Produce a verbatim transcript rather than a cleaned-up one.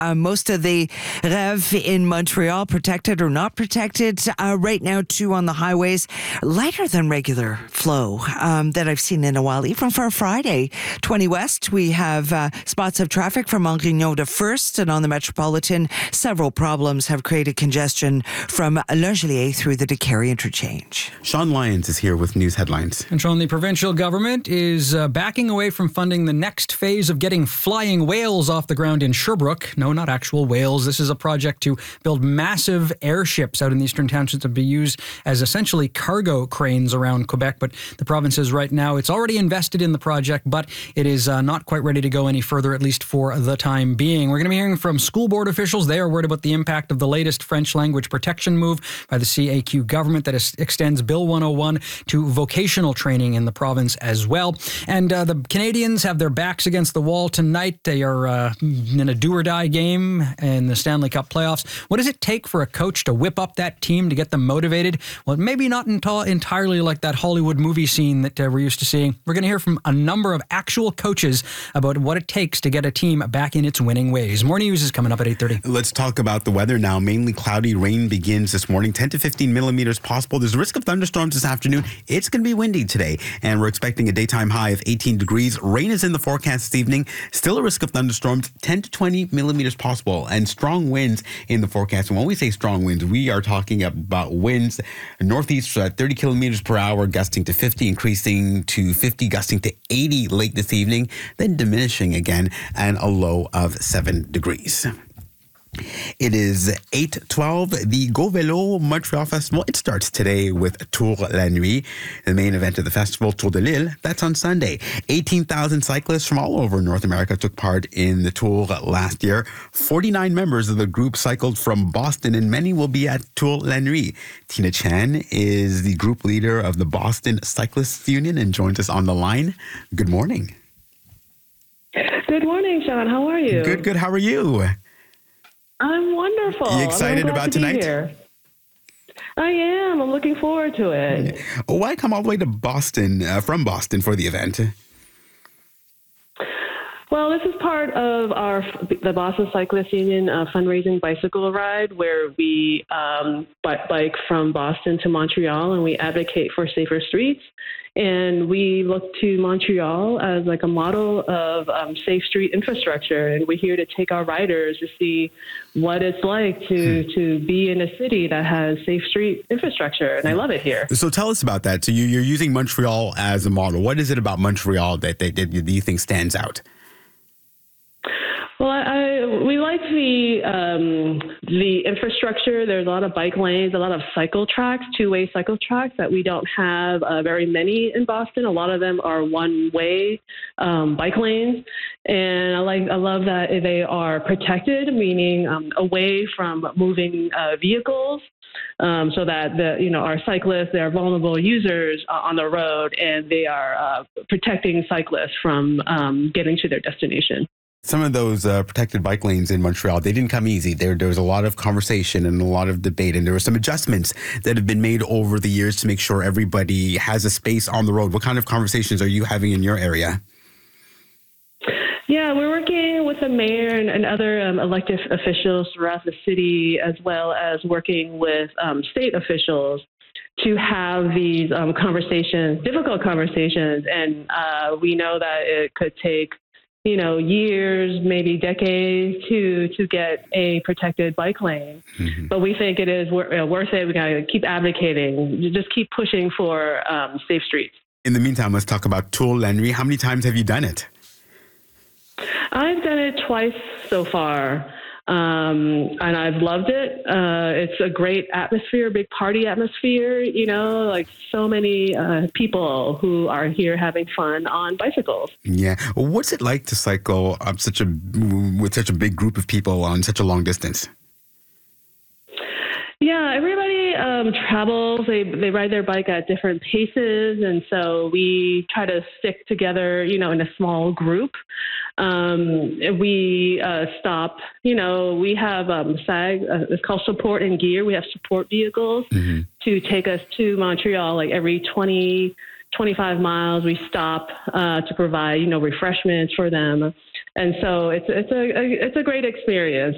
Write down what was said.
Uh, most of the Rev in Montreal, protected or not protected. Uh, right now, too, on the highways, lighter than regular flow um, that I've seen in a while. Even for a Friday, twenty West, we have uh, spots of traffic from Angrignon to First, and on the Metropolitan, several problems have created congestion from L'Angelier through the Décarie interchange. Sean Lyons is here with news headlines. And Sean, the provincial government is uh, backing away from funding the next phase of getting flying whales off the ground in Sherbrooke. No, not actual whales. This is a project to build massive airships out in the Eastern Townships to be used as essentially cargo cranes around Quebec. But the province is right now, it's already invested in the project, but it is uh, not quite ready to go any further, at least for the time being. We're going to be hearing from school board officials. They are worried about the impact of the latest French language protection move by the C A Q government that is, extends Bill one oh one to vocational training in the province as well. And uh, the Canadians have their backs against the wall tonight. They are uh, in a do-or-die game in the Stanley Cup playoffs. What does it take for a coach to whip up that team to get them motivated? Well, maybe not enti- entirely like that Hollywood movie scene that uh, we're used to seeing. We're going to hear from a number of actual coaches about what it takes to get a team back in its winning ways. More news is coming up at eight thirty. Let's talk about the weather now. Mainly cloudy. Rain begins this morning. ten to fifteen millimeters possible. There's a risk of thunderstorms this afternoon. It's going to be windy today, and we're expecting a daytime high of eighteen degrees. Rain is in the forecast this evening. Still a risk of thunderstorms. ten to twenty millimeters possible, and strong winds in the forecast. And when we say strong winds, we are talking about winds northeast at thirty kilometers per hour, gusting to fifty, increasing to fifty, gusting to eighty late this evening, then diminishing again, and a low of seven degrees. It is eight twelve. The Go Vélo Montreal Festival, it starts today with Tour la Nuit, the main event of the festival, Tour de l'Île. That's on Sunday. eighteen thousand cyclists from all over North America took part in the Tour last year. forty-nine members of the group cycled from Boston, and many will be at Tour la Nuit. Tina Chan is the group leader of the Boston Cyclists Union and joins us on the line. Good morning. Good morning, Sean. How are you? Good, good. How are you? I'm wonderful. Are you excited I'm glad about to tonight? Be here. I am. I'm looking forward to it. Why come all the way to Boston, uh, from Boston for the event? Well, this is part of our the Boston Cyclists Union uh, fundraising bicycle ride, where we um, bike from Boston to Montreal, and we advocate for safer streets. And we look to Montreal as like a model of um, safe street infrastructure, and we're here to take our riders to see what it's like to to be in a city that has safe street infrastructure, and I love it here. So tell us about that. So you, you're using Montreal as a model. What is it about Montreal that, that, that you think stands out? Well, I, I, we like the um, the infrastructure. There's a lot of bike lanes, a lot of cycle tracks, two-way cycle tracks that we don't have uh, very many in Boston. A lot of them are one-way um, bike lanes, and I like I love that they are protected, meaning um, away from moving uh, vehicles. Um, so that the you know our cyclists, they are vulnerable users uh, on the road, and they are uh, protecting cyclists from um, getting to their destination. Some of those uh, protected bike lanes in Montreal, they didn't come easy. There, there was a lot of conversation and a lot of debate, and there were some adjustments that have been made over the years to make sure everybody has a space on the road. What kind of conversations are you having in your area? Yeah, we're working with the mayor and, and other um, elected officials throughout the city, as well as working with um, state officials to have these um, conversations, difficult conversations. And uh, we know that it could take you know, years, maybe decades to to get a protected bike lane. Mm-hmm. But we think it is wor- worth it. We got to keep advocating, just keep pushing for um, safe streets. In the meantime, let's talk about Tour la Nuit. How many times have you done it? I've done it twice so far. Um, and I've loved it. Uh, it's a great atmosphere, big party atmosphere, you know, like so many uh, people who are here having fun on bicycles. Yeah. What's it like to cycle up such a, with such a big group of people on such a long distance? Yeah, everybody um, travels. They they ride their bike at different paces, and so we try to stick together, you know, in a small group. Um, we uh, stop. You know, we have um, S A G. Uh, it's called Support and Gear. We have support vehicles mm-hmm. to take us to Montreal. Like every twenty, twenty-five miles, we stop uh, to provide, you know, refreshments for them. And so it's it's a, a it's a great experience.